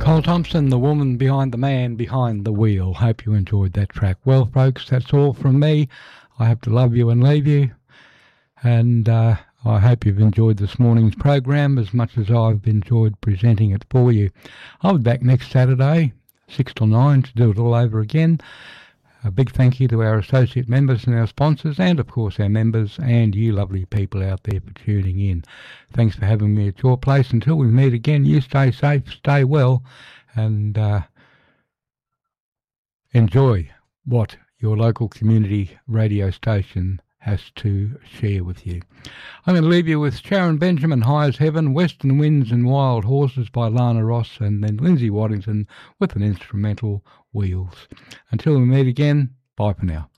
Cole Thompson, the woman behind the man behind the wheel. Hope you enjoyed that track. Well, folks, that's all from me. I have to love you and leave you. And I hope you've enjoyed this morning's program as much as I've enjoyed presenting it for you. I'll be back next Saturday, 6 till 9, to do it all over again. A big thank you to our associate members and our sponsors, and of course our members and you lovely people out there for tuning in. Thanks for having me at your place. Until we meet again, you stay safe, stay well, and enjoy what your local community radio station has to share with you. I'm going to leave you with Sharon Benjamin, High as Heaven, Western Winds and Wild Horses by Lana Ross, and then Lindsay Waddington with an instrumental, Wheels. Until we meet again, bye for now.